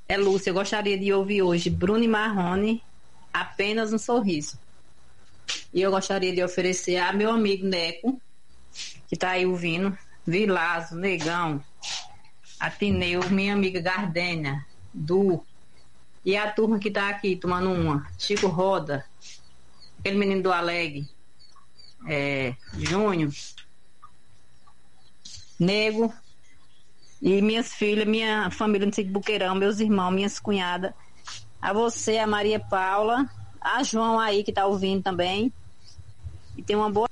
É Lúcia, eu gostaria de ouvir hoje Bruno e Marrone, Apenas um Sorriso. E eu gostaria de oferecer a meu amigo Neco, que está aí ouvindo, Vilazo, Negão, Atineu, minha amiga Gardênia, Du, e a turma que está aqui tomando uma, Chico Roda, aquele menino do Alegre, Júnior, Nego, e minhas filhas, minha família no sítio Buqueirão, meus irmãos, minhas cunhadas, a você, a Maria Paula, a João aí que está ouvindo também, e tem uma boa